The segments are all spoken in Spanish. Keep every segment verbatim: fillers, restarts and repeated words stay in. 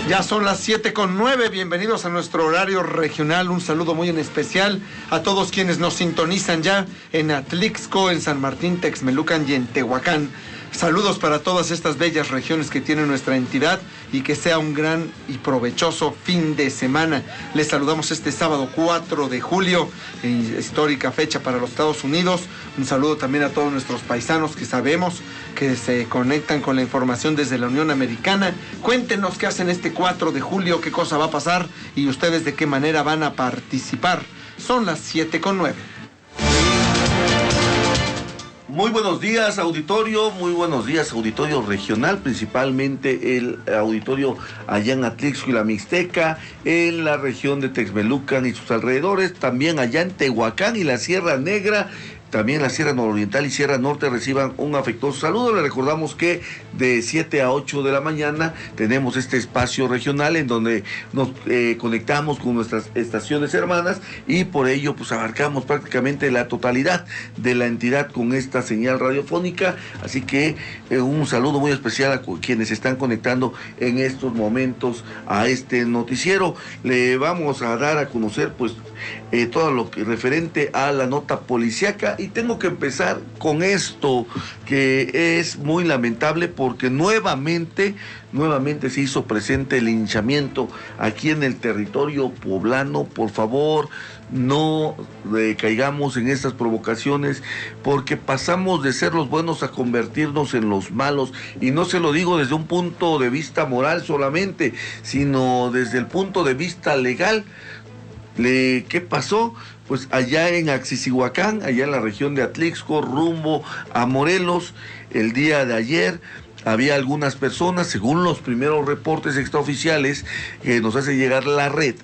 Ya son las siete con nueve, bienvenidos a nuestro horario regional, un saludo muy en especial a todos quienes nos sintonizan ya en Atlixco, en San Martín, Texmelucan y en Tehuacán. Saludos para todas estas bellas regiones que tiene nuestra entidad y que sea un gran y provechoso fin de semana. Les saludamos este sábado cuatro de julio, histórica fecha para los Estados Unidos. Un saludo también a todos nuestros paisanos que sabemos que se conectan con la información desde la Unión Americana. Cuéntenos qué hacen este cuatro de julio, qué cosa va a pasar y ustedes de qué manera van a participar. Son las siete con nueve. Muy buenos días, auditorio, muy buenos días, auditorio regional, principalmente el auditorio allá en Atlixco y la Mixteca, en la región de Texmelucan y sus alrededores, también allá en Tehuacán y la Sierra Negra. También la Sierra Nororiental y Sierra Norte reciban un afectuoso saludo. Les recordamos que de siete a ocho de la mañana tenemos este espacio regional en donde nos eh, conectamos con nuestras estaciones hermanas y por ello pues abarcamos prácticamente la totalidad de la entidad con esta señal radiofónica. Así que eh, un saludo muy especial a quienes se están conectando en estos momentos a este noticiero. Le vamos a dar a conocer pues eh, todo lo que referente a la nota policíaca. Y tengo que empezar con esto, que es muy lamentable porque nuevamente, nuevamente se hizo presente el linchamiento aquí en el territorio poblano. Por favor, no eh, caigamos en estas provocaciones, porque pasamos de ser los buenos a convertirnos en los malos. Y no se lo digo desde un punto de vista moral solamente, sino desde el punto de vista legal. Le, ¿Qué pasó? Pues allá en Axisihuacán, allá en la región de Atlixco, rumbo a Morelos, el día de ayer había algunas personas, según los primeros reportes extraoficiales que nos hace llegar la red,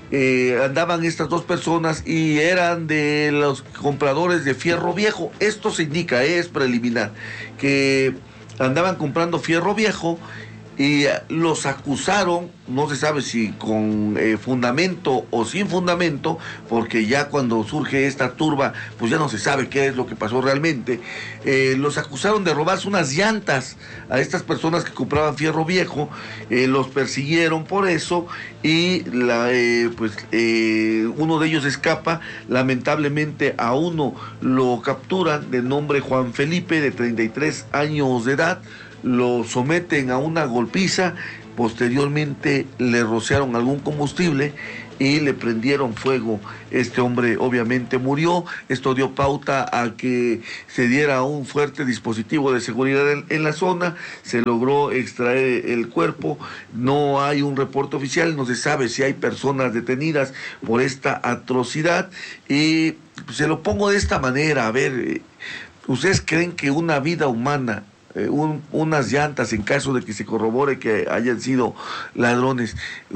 eh, andaban estas dos personas y eran de los compradores de fierro viejo. Esto se indica, es preliminar, que andaban comprando fierro viejo y los acusaron, no se sabe si con eh, fundamento o sin fundamento, porque ya cuando surge esta turba, pues ya no se sabe qué es lo que pasó realmente. Eh, los acusaron de robarse unas llantas a estas personas que compraban fierro viejo, eh, los persiguieron por eso y la, eh, pues eh, uno de ellos escapa. Lamentablemente a uno lo capturan, de nombre Juan Felipe, de treinta y tres años de edad. Lo someten a una golpiza, posteriormente le rociaron algún combustible y le prendieron fuego. Este hombre obviamente murió. Esto dio pauta a que se diera un fuerte dispositivo de seguridad en, en la zona. Se logró extraer el cuerpo. No hay un reporte oficial, no se sabe si hay personas detenidas por esta atrocidad. Y se lo pongo de esta manera, a ver, ¿ustedes creen que una vida humana, Eh, un, unas llantas, en caso de que se corrobore que hayan sido ladrones,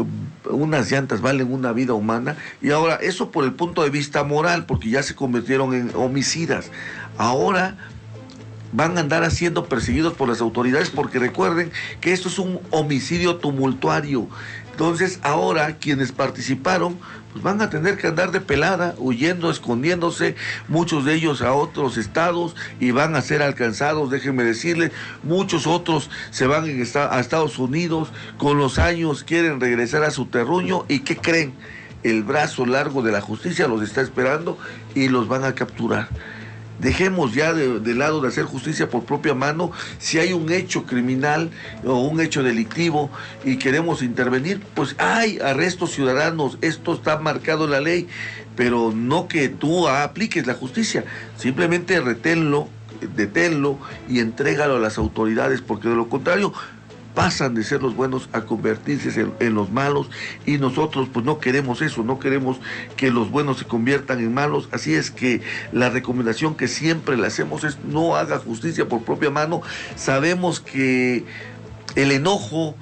unas llantas valen una vida humana? Y ahora, eso por el punto de vista moral, porque ya se convirtieron en homicidas. Ahora van a andar siendo perseguidos por las autoridades, porque recuerden que esto es un homicidio tumultuario. Entonces ahora quienes participaron pues van a tener que andar de pelada, huyendo, escondiéndose, muchos de ellos a otros estados, y van a ser alcanzados. Déjenme decirles, muchos otros se van a Estados Unidos, con los años quieren regresar a su terruño, y ¿qué creen? El brazo largo de la justicia los está esperando y los van a capturar. Dejemos ya de, de lado de hacer justicia por propia mano. Si hay un hecho criminal o un hecho delictivo y queremos intervenir, pues hay arrestos ciudadanos, esto está marcado en la ley, pero no que tú apliques la justicia, simplemente reténlo, deténlo y entrégalo a las autoridades, porque de lo contrario pasan de ser los buenos a convertirse en, en los malos, y nosotros pues no queremos eso, no queremos que los buenos se conviertan en malos. Así es que la recomendación que siempre le hacemos es: no haga justicia por propia mano. Sabemos que el enojo,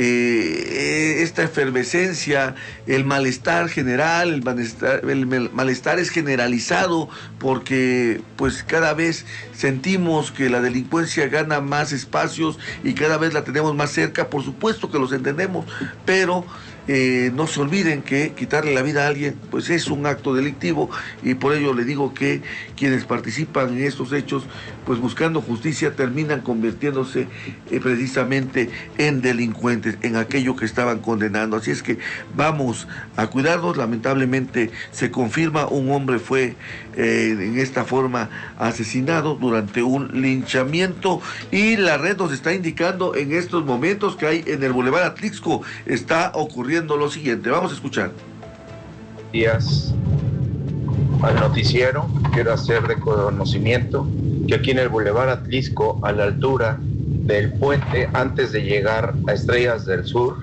eh, esta efervescencia, el malestar general, el malestar, el malestar es generalizado, porque pues cada vez sentimos que la delincuencia gana más espacios y cada vez la tenemos más cerca. Por supuesto que los entendemos, pero eh, no se olviden que quitarle la vida a alguien pues es un acto delictivo, y por ello le digo que quienes participan en estos hechos pues buscando justicia terminan convirtiéndose eh, precisamente en delincuentes, en aquello que estaban condenando. Así es que vamos a cuidarnos. Lamentablemente se confirma, un hombre fue eh, en esta forma asesinado durante un linchamiento, y la red nos está indicando en estos momentos que hay en el Boulevard Atlixco está ocurriendo lo siguiente. Vamos a escuchar. Días al noticiero, quiero hacer reconocimiento que aquí en el Boulevard Atlixco, a la altura del puente antes de llegar a Estrellas del Sur,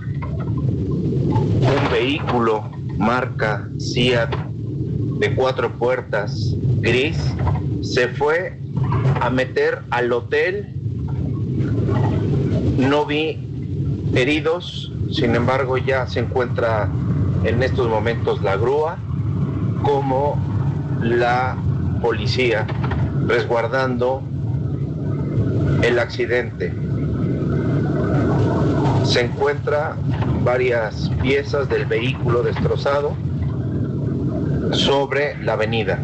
un vehículo marca Seat de cuatro puertas gris se fue a meter al hotel. No vi heridos, sin embargo ya se encuentra en estos momentos la grúa como la policía resguardando el accidente. Se encuentra varias piezas del vehículo destrozado sobre la avenida.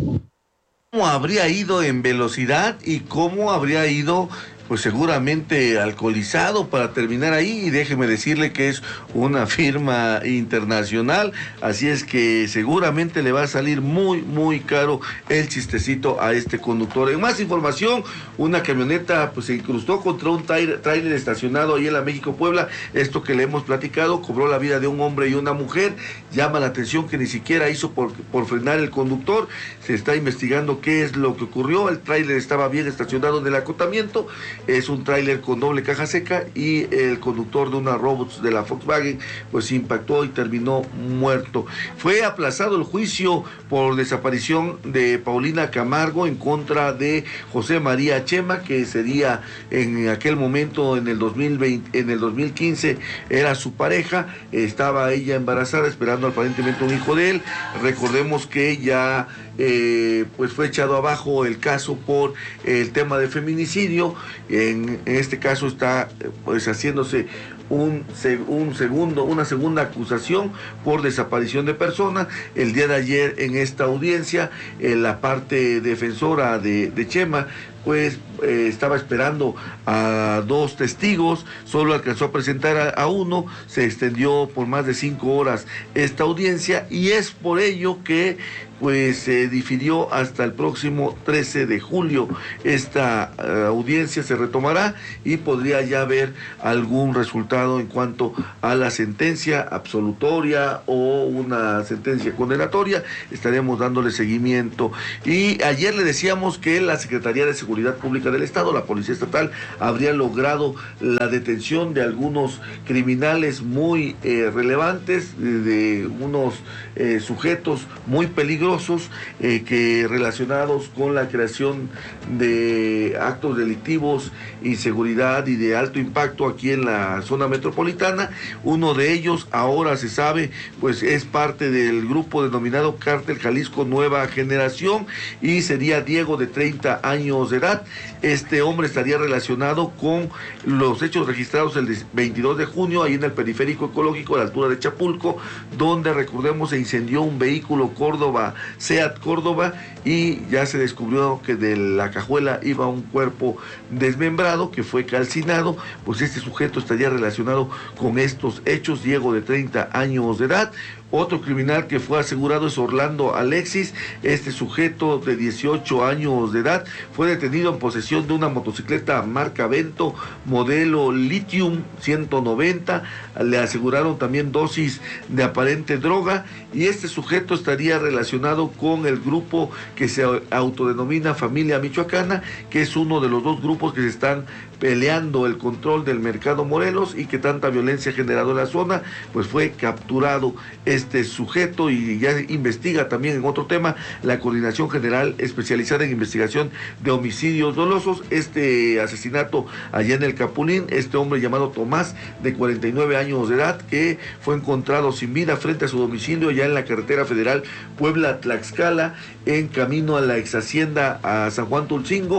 ¿Cómo habría ido en velocidad y cómo habría ido pues seguramente alcoholizado para terminar ahí? Y déjeme decirle que es una firma internacional, así es que seguramente le va a salir muy muy caro el chistecito a este conductor. En más información, una camioneta pues se incrustó contra un tráiler estacionado ahí en la México Puebla. Esto que le hemos platicado, cobró la vida de un hombre y una mujer. Llama la atención que ni siquiera hizo por, por frenar el conductor. Se está investigando qué es lo que ocurrió. El tráiler estaba bien estacionado en el acotamiento. Es un tráiler con doble caja seca, y el conductor de una Robots de la Volkswagen pues impactó y terminó muerto. Fue aplazado el juicio por desaparición de Paulina Camargo en contra de José María Chema, que sería en aquel momento en el dos mil veinte, en el dos mil quince era su pareja. Estaba ella embarazada esperando aparentemente un hijo de él. Recordemos que ya Eh, pues fue echado abajo el caso por el tema de feminicidio. En, en este caso está pues haciéndose un, un segundo, una segunda acusación por desaparición de personas. El día de ayer en esta audiencia, en la parte defensora de, de Chema pues eh, estaba esperando a dos testigos, solo alcanzó a presentar a, a uno. Se extendió por más de cinco horas esta audiencia, y es por ello que pues se eh, difirió hasta el próximo trece de julio. Esta uh, audiencia se retomará y podría ya haber algún resultado en cuanto a la sentencia absolutoria o una sentencia condenatoria. Estaremos dándole seguimiento. Y ayer le decíamos que la Secretaría de Seguridad Pública del Estado, la Policía Estatal, habría logrado la detención de algunos criminales muy eh, relevantes, de, de unos eh, sujetos muy peligrosos eh, que relacionados con la creación de actos delictivos, inseguridad y de alto impacto aquí en la zona metropolitana. Uno de ellos, ahora se sabe, pues es parte del grupo denominado Cártel Jalisco Nueva Generación, y sería Diego, de treinta años de edad. Este hombre estaría relacionado con los hechos registrados el veintidós de junio ahí en el periférico ecológico a la altura de Chapulco, donde recordemos se incendió un vehículo Córdoba, Seat Córdoba, y ya se descubrió que de la cajuela iba un cuerpo desmembrado que fue calcinado. Pues este sujeto estaría relacionado con estos hechos, Diego, de treinta años de edad. Otro criminal que fue asegurado es Orlando Alexis. Este sujeto de dieciocho años de edad fue detenido en posesión de una motocicleta marca Vento, modelo Lithium ciento noventa. Le aseguraron también dosis de aparente droga, y este sujeto estaría relacionado con el grupo que se autodenomina Familia Michoacana, que es uno de los dos grupos que se están peleando el control del mercado Morelos y que tanta violencia ha generado en la zona. Pues fue capturado este sujeto, y ya investiga también en otro tema la Coordinación General Especializada en Investigación de Homicidios Dolosos este asesinato allá en el Capulín. Este hombre llamado Tomás, de cuarenta y nueve años de edad, que fue encontrado sin vida frente a su domicilio ya en la carretera federal Puebla-Tlaxcala, en camino a la ex hacienda a San Juan Tulcingo,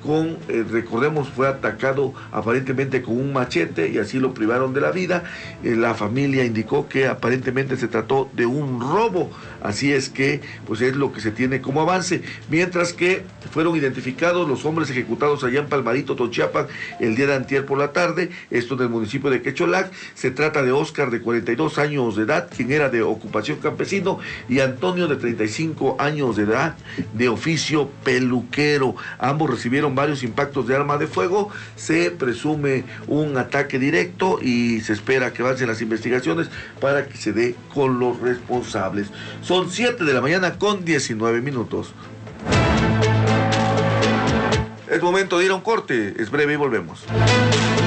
con, eh, recordemos, fue atacado aparentemente con un machete y así lo privaron de la vida. Eh, la familia indicó que aparentemente se trató de un robo, así es que pues es lo que se tiene como avance, mientras que fueron identificados los hombres ejecutados allá en Palmarito, Tochiapan, el día de antier por la tarde, esto del municipio de Quecholac. Se trata de Óscar, de cuarenta y dos años de edad, quien era de ocupación campesino, y Antonio, de treinta y cinco años de edad, de oficio peluquero. Ambos recibieron varios impactos de arma de fuego. Se presume un ataque directo y se espera que avancen las investigaciones para que se dé con los responsables. Son siete de la mañana con diecinueve minutos. Es momento de ir a un corte, es breve y volvemos.